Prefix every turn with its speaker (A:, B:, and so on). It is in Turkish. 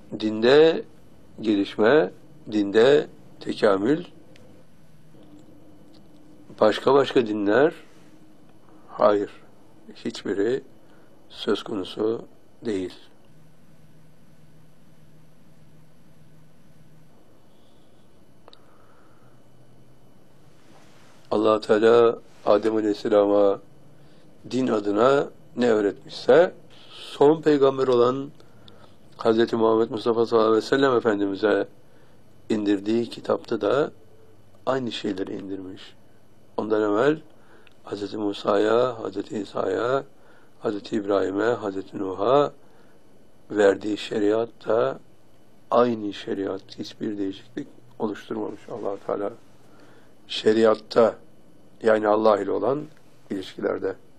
A: dinde gelişme, dinde tekamül, başka dinler, hayır, hiçbiri söz konusu değil. Allah Teala Adem Aleyhisselam'a din adına ne öğretmişse, son peygamber olan Hz. Muhammed Mustafa sallallahu aleyhi ve sellem Efendimiz'e indirdiği kitapta da aynı şeyleri indirmiş. Ondan evvel Hz. Musa'ya, Hz. İsa'ya, Hz. İbrahim'e, Hz. Nuh'a verdiği şeriat da aynı şeriat, hiçbir değişiklik oluşturmamış Allah Teala. Şeriatta, yani Allah ile olan ilişkilerde.